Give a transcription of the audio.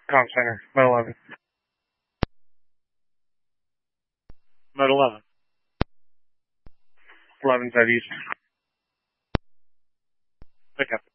Comm center, Mode 11. Mode 11. 11's at east. Pick up.